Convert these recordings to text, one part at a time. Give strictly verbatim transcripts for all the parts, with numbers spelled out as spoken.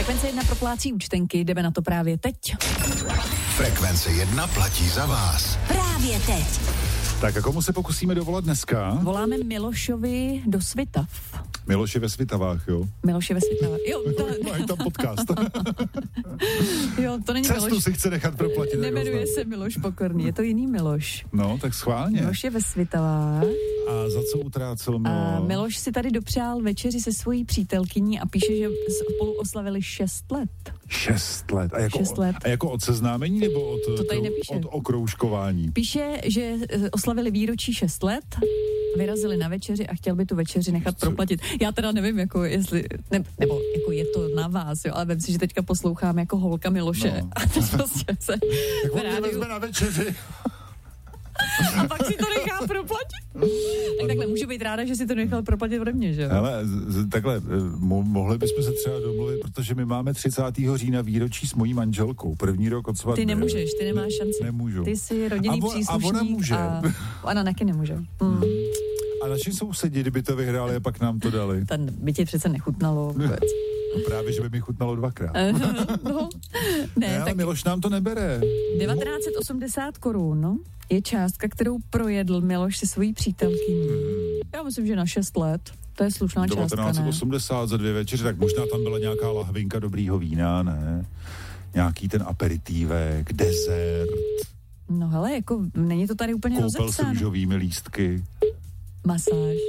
Frekvence jedna proplácí účtenky, jdeme na to právě teď. Frekvence jedna platí za vás. Právě teď. Tak a komu se pokusíme dovolat dneska? Voláme Milošovi do Svitav. Miloš je ve Svitavách, jo? Miloš je ve Svitavách. Jo, to... Mají tam podcast. Jo, to není Cestu Miloš. si chce nechat proplatit. Nemenuje se Miloš Pokorný, je to jiný Miloš. No, tak schválně. Miloš je ve Svitavách. A za co utrácel Miloš? A Miloš si tady dopřál večeři se svojí přítelkyní a píše, že spolu oslavili šest let. Šest let. A jako, Šest let. A jako od seznámení nebo od, To tady nepíše. od okroužkování? Píše, že oslavili výročí šest let, vyrazili na večeři a chtěl by tu večeři nechat proplatit. Já teda nevím, jako jestli, ne, nebo jako je to na vás, jo, ale vem si, že teďka poslouchám jako holka Miloše. No. A teď prostě se Tak v on mě rádiu vezme na večeři. a pak si to nechá proplatit. Tak takhle, můžu být ráda, že si to nechal proplatit ode mě, že jo? Ale z, takhle, mo, mohli bychom se třeba domluvit, protože my máme třicátého října výročí s mojí manželkou. První rok od svatby. Ty nemůžeš, ty nemáš šanci. Nemůžu. Ty jsi rodinný a on, příslušník. A ona může. A ona taky nemůže. Hmm. A naši sousedi, kdyby to vyhráli a pak nám to dali. Ten by ti přece nechutnalo vůbec. No právě, že by mi chutnalo dvakrát. no, ne, ne, ale tak Miloš nám to nebere. devatenáct set osmdesát korun, no, je částka, kterou projedl Miloš se svojí přítelkyní. Já myslím, že na šest let. To je slušná částka, devatenáct set ne? osmdesát za dvě večeře, tak možná tam byla nějaká lahvinka dobrýho vína, ne? Nějaký ten aperitívek, dezert. No hele, jako není to tady úplně Koupel s rozepsáno. růžovými lístky. Masáž.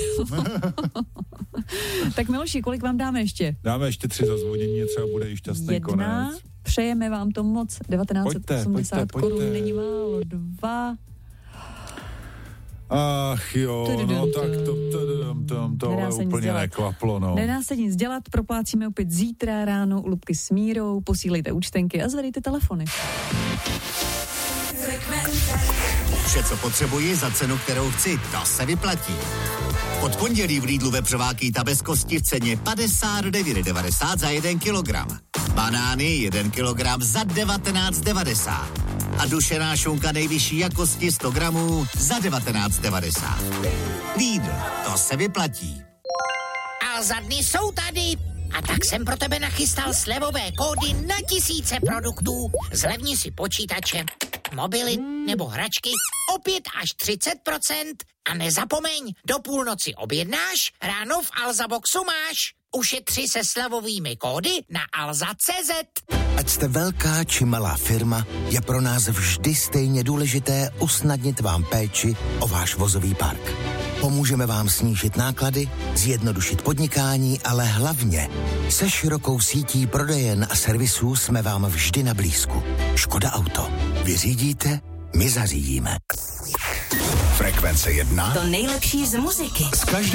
Tak Miloši, kolik vám dáme ještě? Dáme ještě tři zazvonění, třeba bude i šťastný Jedna. konec. Přejeme vám to moc. devatenáct set osmdesát Pojďte, pojďte, korun pojďte. není málo. Dva. Ach jo, no tak to, to, to, to Nedá se nic úplně dělat. neklaplo, no. Nedá se nic dělat, proplácíme opět zítra ráno u Lubky s Mírou, posílejte účtenky a zvedejte telefony. Vše, co potřebuji za cenu, kterou chci, to se vyplatí. Od pondělí v Lidlu vepřovákýta bez kosti v ceně padesát devět devadesát za jeden kilogram. Banány jeden kilogram za devatenáct devadesát. A dušená šunka nejvyšší jakosti sto gramů za devatenáct devadesát. Lidl, to se vyplatí. A za dny jsou tady. A tak jsem pro tebe nachystal slevové kódy na tisíce produktů. Zlevni si počítače, mobily nebo hračky o pět až třicet procent. A nezapomeň, do půlnoci objednáš, ráno v Alzaboxu máš. Ušetři se slevovými kódy na alza tečka cé zet. Ať jste velká či malá firma, je pro nás vždy stejně důležité usnadnit vám péči o váš vozový park. Pomůžeme vám snížit náklady, zjednodušit podnikání, ale hlavně se širokou sítí prodejen a servisů jsme vám vždy na blízku. Škoda Auto. Vy řídíte, my zařídíme. Frekvence jedna. To nejlepší z muziky. Z každé